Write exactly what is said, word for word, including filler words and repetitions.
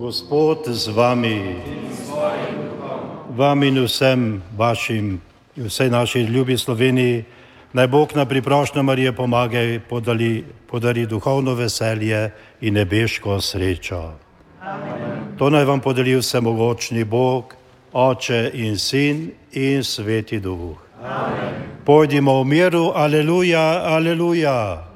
Gospod z vami, vam in vsem vašim in vsej naši ljubi Sloveniji, naj Bog na priprošnjo Marije pomagaj podali, podari duhovno veselje in nebeško srečo. Amen. To naj vam podeli vsemogočni Bog, Oče in Sin in Sveti Duh. Amen. Pojdimo v miru, aleluja, aleluja.